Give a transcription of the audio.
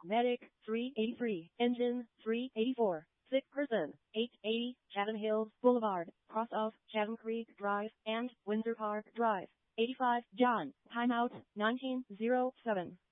Medic, 383. Engine, 384. Sick person, 880, Chatham Hills Boulevard, cross of Chatham Creek Drive and Windsor Park Drive. 85, John. Timeout, 1907.